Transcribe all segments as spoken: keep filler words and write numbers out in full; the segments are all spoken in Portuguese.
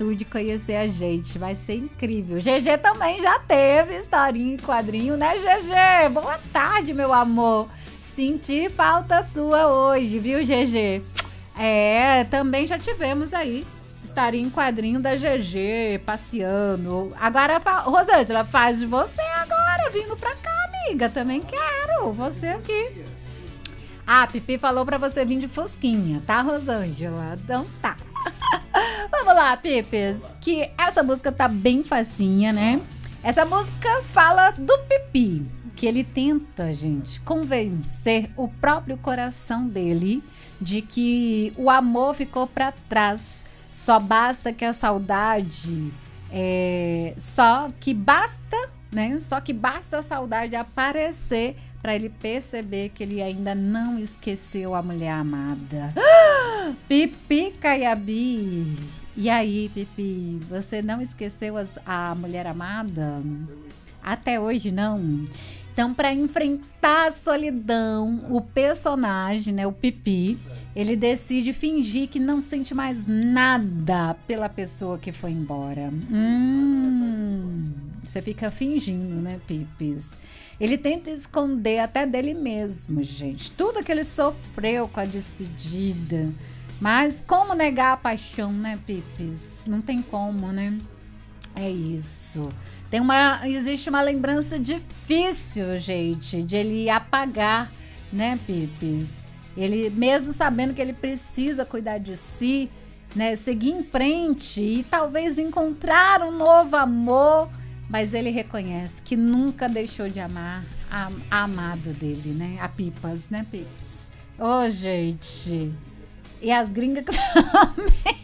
estúdio conhecer a gente. Vai ser incrível. G G também já teve historinha em quadrinho, né, G G? Boa tarde, meu amor. Senti falta sua hoje, viu, G G? É, também já tivemos aí historinha em quadrinho da G G, passeando. Agora, Rosângela, faz de você agora, vindo pra cá, amiga. Também quero você aqui. Ah, Pipi falou pra você vir de Fusquinha, tá, Rosângela? Então tá. Vamos lá, Pipis, que essa música tá bem facinha, né? Essa música fala do Pipi, que ele tenta, gente, convencer o próprio coração dele de que o amor ficou pra trás. Só basta que a saudade, é, só que basta, né? Só que basta a saudade aparecer para ele perceber que ele ainda não esqueceu a mulher amada. Ah, Pipi Caiabi. E aí, Pipi, você não esqueceu as, a mulher amada? Até hoje não. Então, para enfrentar a solidão, o personagem, né, o Pipi, ele decide fingir que não sente mais nada pela pessoa que foi embora. Hum, você fica fingindo, né, Pipis? Ele tenta esconder até dele mesmo, gente. Tudo que ele sofreu com a despedida. Mas como negar a paixão, né, Pipis? Não tem como, né? É isso. Tem uma, existe uma lembrança difícil, gente, de ele apagar, né, Pipis? Ele, mesmo sabendo que ele precisa cuidar de si, né, seguir em frente e talvez encontrar um novo amor, mas ele reconhece que nunca deixou de amar a, a amada dele, né? A Pipas, né, Pips? Ô, oh, gente. E as gringas também.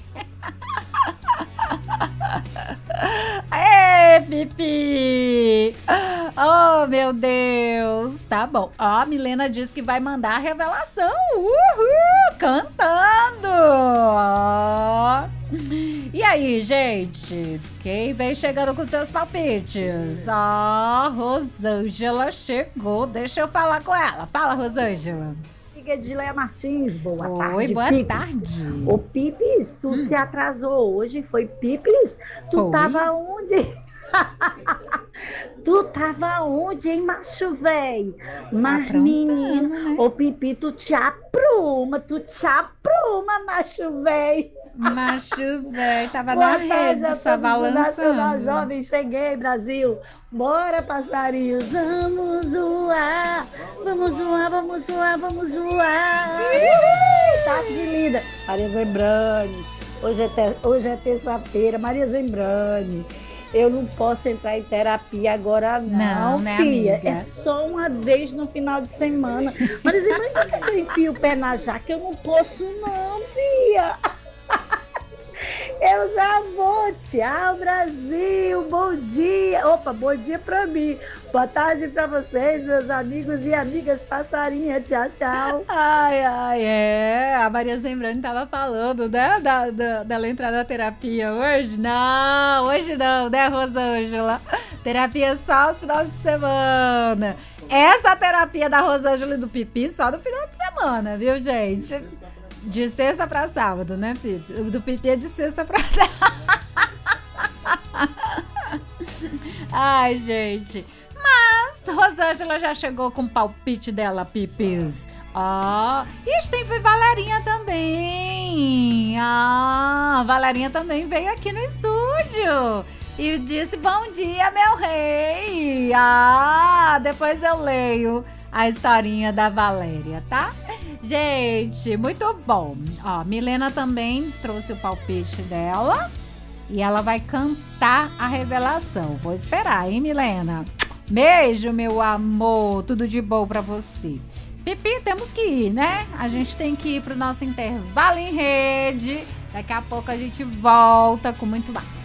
Ê, Pipi! Oh, meu Deus! Tá bom. Ó, a Milena diz que vai mandar a revelação. Uhul! Cantando! Ó. E aí, gente? Quem vem chegando com seus palpites? Ó, Rosângela chegou. Deixa eu falar com ela. Fala, Rosângela. Edileia Martins, boa Oi, tarde. Oi, boa Pipis. tarde. Ô, Pipis, tu hum. se atrasou hoje, foi Pipis? Tu foi? Tava onde? Tu tava onde, hein, macho véi? Mas, tá menino, né? Ô, Pipi, tu te apruma, tu te apruma, macho véi. Macho véi, tava boa na tarde, rede, só balançando. Nacional Jovem, cheguei, Brasil. Bora, passarinhos, vamos voar. Vamos voar, vamos voar, vamos voar. Tarde linda. Maria Zembrani, hoje é, te... hoje é terça-feira, Maria Zembrani. Eu não posso entrar em terapia agora não, não né, filha? Amiga? É só uma vez no final de semana. Maria Zembrani, por que eu enfio o pé na jaca? Eu não posso não, filha. Eu já vou. Tchau, Brasil. Bom dia. Opa, bom dia pra mim. Boa tarde pra vocês, meus amigos e amigas passarinha. Tchau, tchau. Ai, ai, é. A Maria Zembrani tava falando, né? Da, da, dela entrar na terapia hoje. Não, hoje não, né, Rosângela? Terapia só os finais de semana. Essa terapia da Rosângela e do Pipi só no final de semana, viu, gente? De sexta pra sábado, né, Pipi? O do Pipi é de sexta pra sábado. Ai, gente. Mas Rosângela já chegou com o palpite dela, Pipis. Ó, oh, e tem Valerinha também. Ah, Valerinha também veio aqui no estúdio e disse, bom dia, meu rei. Ah, depois eu leio a historinha da Valéria, tá? Gente, muito bom. Ó, Milena também trouxe o palpite dela e ela vai cantar a revelação. Vou esperar, hein, Milena? Beijo, meu amor. Tudo de bom pra você. Pipi, temos que ir, né? A gente tem que ir pro nosso intervalo em rede. Daqui a pouco a gente volta com muito mais.